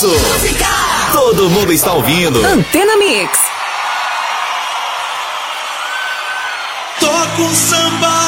sucesso. Todo mundo está ouvindo. Antena Mix. Toca um samba